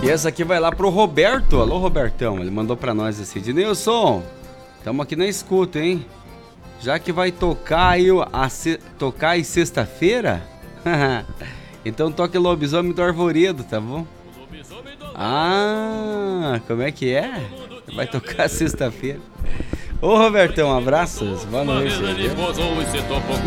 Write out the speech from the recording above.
E essa aqui vai lá pro Roberto. Alô, Robertão. Ele mandou pra nós assim: Ednilson, tamo aqui na escuta, hein? Já que vai tocar aí tocar aí sexta-feira, então toque Lobisomem do Arvoredo, tá bom? Ah, como é que é? Vai tocar sexta-feira. Ô, Robertão, um abraço. Boa noite.